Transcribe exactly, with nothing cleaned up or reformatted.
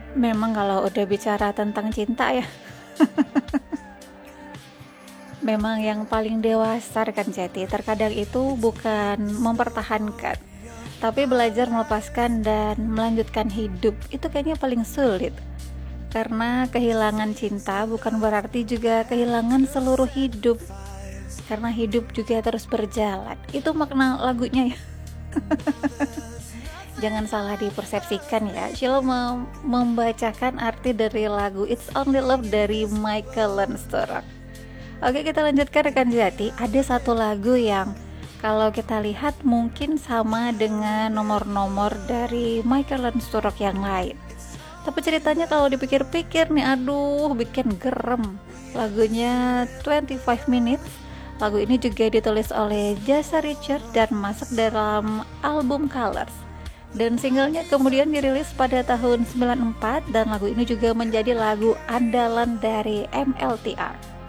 Memang kalau udah bicara tentang cinta ya, memang yang paling dewasa rekan jati terkadang itu bukan mempertahankan, tapi belajar melepaskan dan melanjutkan hidup. Itu kayaknya paling sulit. Karena kehilangan cinta bukan berarti juga kehilangan seluruh hidup. Karena hidup juga terus berjalan. Itu makna lagunya ya. Jangan salah dipersepsikan ya. Sheila mem- membacakan arti dari lagu It's Only Love dari Michael Lansdorp. Oke, kita lanjutkan rekan jati. Ada satu lagu yang kalau kita lihat mungkin sama dengan nomor-nomor dari Michael Lansdorp yang lain. Tapi ceritanya kalau dipikir-pikir nih, aduh, bikin gerem. Lagunya twenty-five minutes. Lagu ini juga ditulis oleh Jasa Richard dan masuk dalam album Colors. Dan singlenya kemudian dirilis pada tahun sembilan puluh empat dan lagu ini juga menjadi lagu andalan dari M L T R.